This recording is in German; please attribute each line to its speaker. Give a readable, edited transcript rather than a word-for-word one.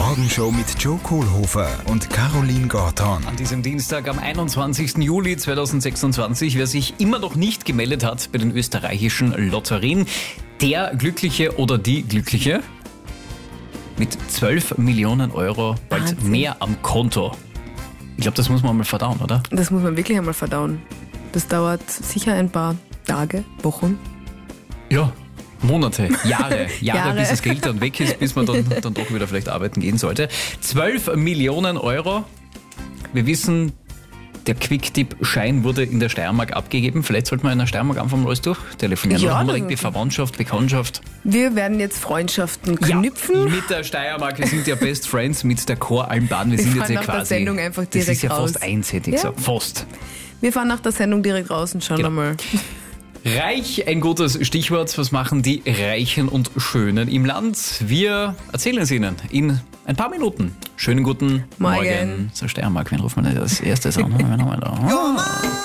Speaker 1: Morgenshow mit Joe Kohlhofer und Caroline Gorton.
Speaker 2: An diesem Dienstag am 21. Juli 2026, wer sich immer noch nicht gemeldet hat bei den österreichischen Lotterien, der Glückliche oder die Glückliche mit 12 Millionen Euro bald
Speaker 3: Wahnsinn.
Speaker 2: mehr am Konto. Ich glaube, das muss man mal verdauen, oder?
Speaker 3: Das muss man wirklich einmal verdauen. Das dauert sicher ein paar Tage, Wochen.
Speaker 2: Ja. Monate, Jahre,
Speaker 3: Jahre.
Speaker 2: bis das Geld dann weg ist, bis man dann doch wieder vielleicht arbeiten gehen sollte. 12 Millionen Euro. Wir wissen, der Quick-Tip-Schein wurde in der Steiermark abgegeben. Vielleicht sollte man in der Steiermark einfach mal alles durchtelefonieren.
Speaker 3: Ja,
Speaker 2: Oder haben wir
Speaker 3: das-
Speaker 2: irgendwie Verwandtschaft, Bekanntschaft?
Speaker 3: Wir werden jetzt Freundschaften knüpfen.
Speaker 2: Mit der Steiermark. Wir sind ja Best Friends mit der Choralmbahn. Wir sind
Speaker 3: fahren
Speaker 2: jetzt ja
Speaker 3: nach der
Speaker 2: quasi.
Speaker 3: Sendung einfach
Speaker 2: das ist
Speaker 3: direkt
Speaker 2: ja fast
Speaker 3: raus.
Speaker 2: eins, hätte ich
Speaker 3: Ja.
Speaker 2: gesagt. Fast.
Speaker 3: Wir fahren nach der Sendung direkt raus und schauen
Speaker 2: Genau.
Speaker 3: einmal.
Speaker 2: Reich, ein gutes Stichwort. Was machen die Reichen und Schönen im Land? Wir erzählen es Ihnen in ein paar Minuten. Schönen guten
Speaker 3: Morgen.
Speaker 2: Zur Steiermark. Wen rufen wir denn als erstes an? Wen haben wir da?